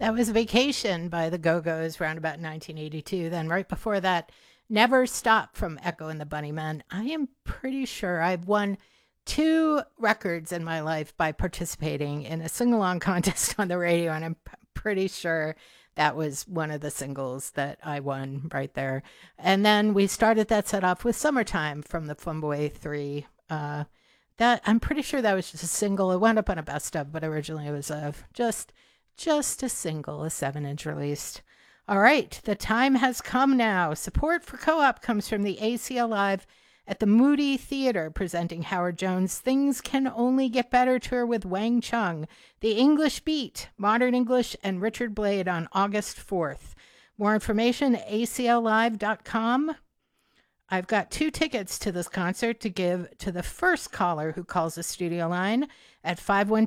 That was Vacation by the Go-Go's around about 1982. Then right before that, Never Stop from Echo and the Bunnymen. I am pretty sure I've won two records in my life by participating in a sing-along contest on the radio, and I'm pretty sure that was one of the singles that I won right there. And then we started that set off with Summertime from the Flamboy 3. That I'm pretty sure that was just a single. It wound up on a best of, but originally it was just a single, a 7-inch released. All right, the time has come now. Support for Co-op comes from the ACL Live at the Moody Theater, presenting Howard Jones' Things Can Only Get Better tour with Wang Chung, The English Beat, Modern English, and Richard Blade on August 4th. More information at acllive.com. I've got 2 tickets to this concert to give to the first caller who calls the studio line at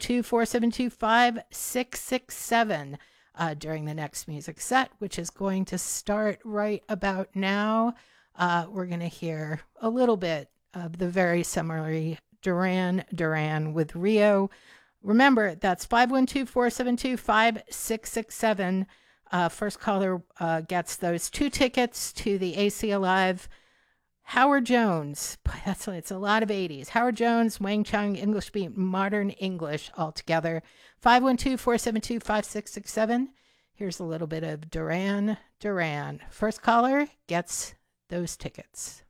512-472-5667 during the next music set, which is going to start right about now. We're going to hear a little bit of the very summary Duran Duran with Rio. Remember, that's 512-472-5667. First caller gets those 2 tickets to the ACL Live. Howard Jones, boy, it's a lot of 80s. Howard Jones, Wang Chung, English Beat, Modern English all together. 512-472-5667. Here's a little bit of Duran Duran. First caller gets those tickets.